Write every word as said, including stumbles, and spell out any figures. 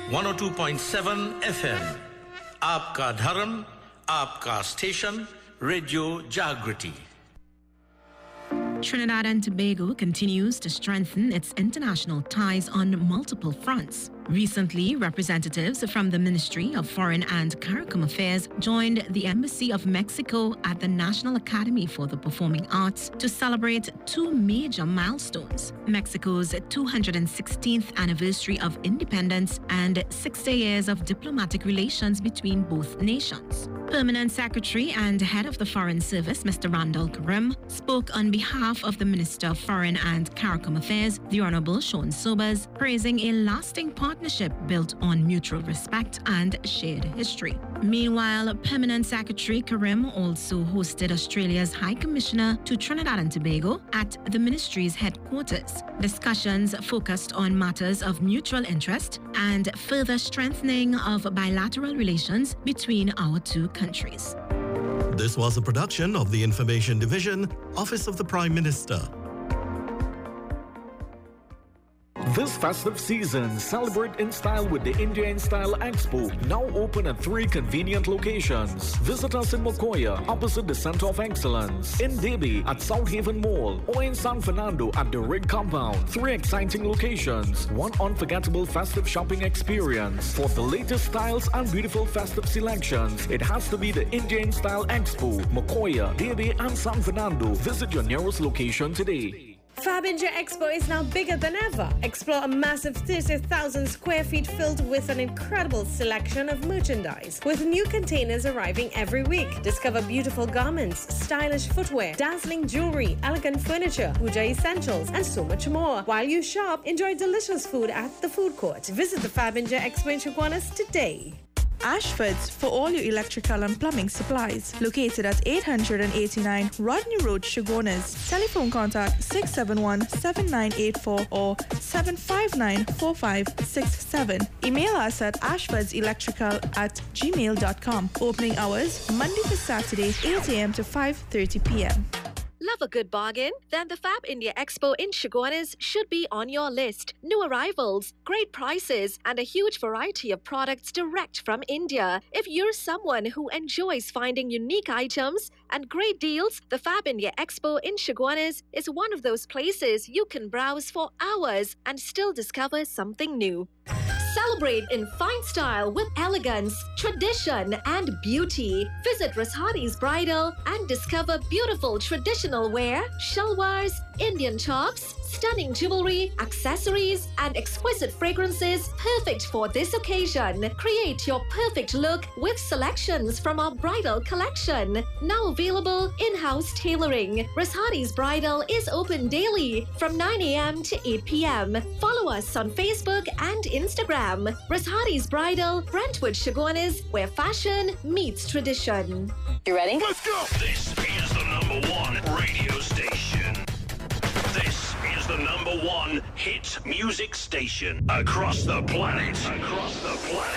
one oh two point seven F M. आपका धर्म, आपका स्टेशन, रेडियो जागृति. Trinidad and Tobago continues to strengthen its international ties on multiple fronts. Recently, representatives from the Ministry of Foreign and CARICOM Affairs joined the Embassy of Mexico at the National Academy for the Performing Arts to celebrate two major milestones: Mexico's two hundred sixteenth anniversary of independence and sixty years of diplomatic relations between both nations. Permanent Secretary and Head of the Foreign Service, Mister Randall Karim, spoke on behalf of the Minister of Foreign and CARICOM Affairs, the Honorable Sean Sobers, praising a lasting partnership built on mutual respect and shared history. Meanwhile, Permanent Secretary Karim also hosted Australia's High Commissioner to Trinidad and Tobago at the ministry's headquarters. Discussions focused on matters of mutual interest and further strengthening of bilateral relations between our two countries. This was a production of the Information Division, Office of the Prime Minister. This festive season, celebrate in style with the India in Style Expo, now open at three convenient locations. Visit us in Mokoya, opposite the Center of Excellence, in Debi at South Haven Mall, or in San Fernando at the Rig Compound. Three exciting locations, one unforgettable festive shopping experience. For the latest styles and beautiful festive selections, it has to be the India in Style Expo, Mokoya, Debi, and San Fernando. Visit your nearest location today. Fab India Expo is now bigger than ever. Explore a massive thirty thousand square feet filled with an incredible selection of merchandise, with new containers arriving every week. Discover beautiful garments, stylish footwear, dazzling jewelry, elegant furniture, puja essentials, and so much more. While you shop, enjoy delicious food at the food court. Visit the Fab India Expo in Chaguanas today. Ashford's for all your electrical and plumbing supplies. Located at eight eighty-nine Rodney Road, Chaguanas. Telephone contact six seven one, seven nine eight four or seven five nine, four five six seven. Email us at ashfordselectrical at gmail dot com. Opening hours Monday to Saturday, eight a.m. to five thirty p.m. Love a good bargain? Then the Fab India Expo in Chaguanas should be on your list. New arrivals, great prices, and a huge variety of products direct from India. If you're someone who enjoys finding unique items and great deals, the Fab India Expo in Chaguanas is one of those places you can browse for hours and still discover something new. Celebrate in fine style with elegance, tradition, and beauty. Visit Rashadi's Bridal and discover beautiful traditional wear, shalwars, Indian tops, stunning jewelry, accessories, and exquisite fragrances perfect for this occasion. Create your perfect look with selections from our bridal collection. Now available in-house tailoring. Rashadi's Bridal is open daily from nine a.m. to eight p.m. Follow us on Facebook and Instagram. Rashadi's Bridal, Brentwood, Chaguanas, where fashion meets tradition. You ready? Let's go! This is the number one radio station. This is the number one hit music station across the planet. Across the planet.